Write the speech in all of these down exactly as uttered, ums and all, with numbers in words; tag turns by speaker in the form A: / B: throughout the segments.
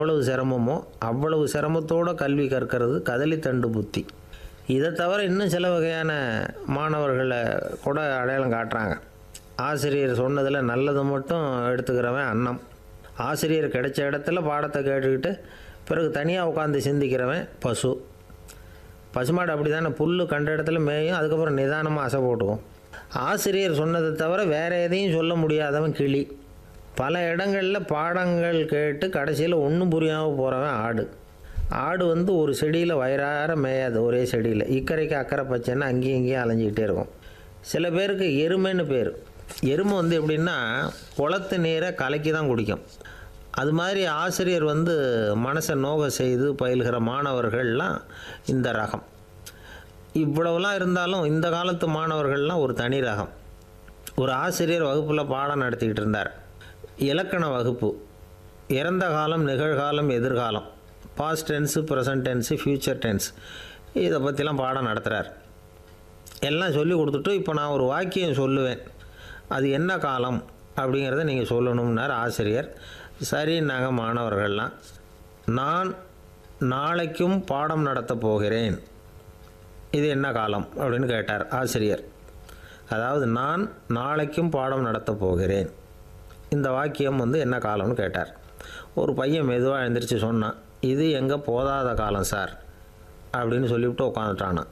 A: எவ்வளவு சிரமமோ அவ்வளவு சிரமத்தோடு கல்வி கற்கிறது கதலித்தண்டு புத்தி. இதை தவிர இன்னும் சில வகையான மாணவர்களை கூட அடையாளம் காட்டுறாங்க. ஆசிரியர் சொன்னதில் நல்லது மட்டும் எடுத்துக்கிறவன் அன்னம். ஆசிரியர் கிடைச்ச இடத்துல பாடத்தை கேட்டுக்கிட்டு பிறகு தனியாக உட்காந்து சிந்திக்கிறவன் பசு. பசுமாடு அப்படி தானே, புல் கண்ட இடத்துல மேயும், அதுக்கப்புறம் நிதானமாக அசை போட்டுக்கும். ஆசிரியர் சொன்னதை தவிர வேறு எதையும் சொல்ல முடியாதவன் கிளி. பல இடங்களில் பாடங்கள் கேட்டு கடைசியில் ஒன்றும் புரியாமல் போகிறவன் ஆடு. ஆடு வந்து ஒரு செடியில் வயிறார மேயாது, ஒரே செடியில் இக்கரைக்கு அக்கறை பச்சைன்னா அங்கேயும் இங்கேயும் அலைஞ்சிக்கிட்டே இருக்கும். சில பேருக்கு எருமைன்னு பேர். எருமை வந்து எப்படின்னா குளத்து நீரை கலக்கி தான் குடிக்கும். அது மாதிரி ஆசிரியர் வந்து மனசை நோக செய்து பயில்கிற மாணவர்கள்லாம் இந்த ரகம். இவ்வளவுலாம் இருந்தாலும் இந்த காலத்து மாணவர்கள்லாம் ஒரு தனி ரகம். ஒரு ஆசிரியர் வகுப்பில் பாடம் நடத்திக்கிட்டு இருந்தார். இலக்கண வகுப்பு. இறந்த காலம், நிகழ்காலம், எதிர்காலம், past tens, present tens, future tense, இதை பற்றிலாம் பாடம் நடத்துகிறார். எல்லாம் சொல்லி கொடுத்துட்டு இப்போ நான் ஒரு வாக்கியம் சொல்லுவேன், அது என்ன காலம் அப்படிங்கிறத நீங்கள் சொல்லணும்னார் ஆசிரியர். சரின்னாங்க மாணவர்கள்லாம். நான் நாளைக்கும் பாடம் நடத்தப் போகிறேன், இது என்ன காலம் அப்படின்னு கேட்டார் ஆசிரியர். அதாவது நான் நாளைக்கும் பாடம் நடத்தப் போகிறேன், இந்த வாக்கியம் வந்து என்ன காலம்னு கேட்டார். ஒரு பையன் மெதுவாக எழுந்திரிச்சு சொன்னான், இது எங்கள் போதாத காலம் சார் அப்படின்னு சொல்லிவிட்டு உட்காந்துட்டானா.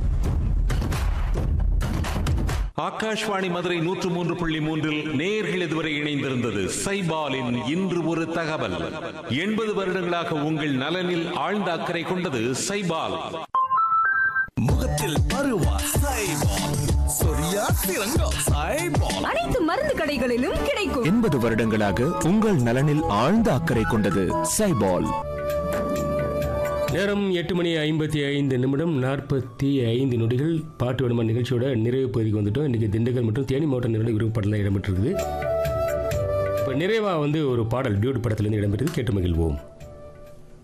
B: ஆகாஷ்வாணி மதுரை நூற்று மூன்று புள்ளி மூன்றில் நேயர்கள் இதுவரை இணைந்திருந்தது சைபாலின் இன்று ஒரு தகவல். எண்பது வருடங்களாக உங்கள் நலனில் ஆழ்ந்த அக்கறை கொண்டது சைபால்.
C: முகத்தில் பருவா சைபால், சொரியா சிறங்கா சைபால்,
D: அனைத்து மருந்து கடைகளிலும் கிடைக்கும்.
C: எண்பது வருடங்களாக உங்கள் நலனில் ஆழ்ந்த அக்கறை கொண்டது சைபால்.
E: நேரம் எட்டு மணி ஐம்பத்தி ஐந்து நிமிடம் நாற்பத்தி ஐந்து நொடிகள். பாட்டு விடுமா நிகழ்ச்சியோட நிறைவு பகுதிக்கு வந்துட்டோம். இன்றைக்கி திண்டுக்கல் மற்றும் தேனி மாவட்ட நேரடி விருப்பப்படலாம் இடம்பெற்றிருக்குது. இப்போ நிறைவாக வந்து ஒரு பாடல் டியூட் படத்திலிருந்து இடம்பெற்றது, கேட்டு மகிழ்வோம்.